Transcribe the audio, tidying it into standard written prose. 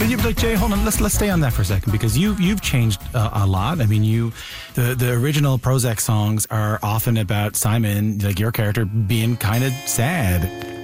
But Jay, hold on. Let's stay on that for a second, because you've changed a lot. I mean, the original Prozac songs are often about Simon, like your character, being kind of sad.